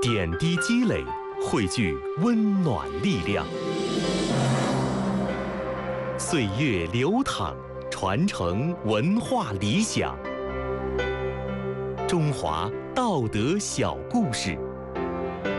点滴积累，汇聚温暖力量。岁月流淌，传承文化理想。中华道德小故事。